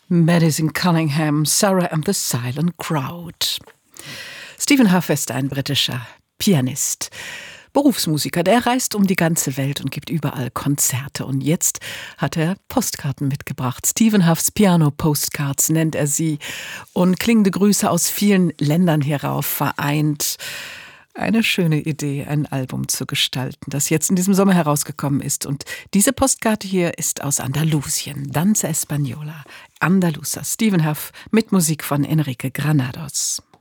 Madison Cunningham, Sarah and the Silent Crowd. Stephen Huff ist ein britischer Pianist, Berufsmusiker. Der reist um die ganze Welt und gibt überall Konzerte. Und jetzt hat er Postkarten mitgebracht. Stephen Huffs Piano Postcards nennt er sie. Und klingende Grüße aus vielen Ländern hierauf vereint. Eine schöne Idee, ein Album zu gestalten, das jetzt in diesem Sommer herausgekommen ist. Und diese Postkarte hier ist aus Andalusien, Danza Española, Andalusa, Stephen Huff mit Musik von Enrique Granados.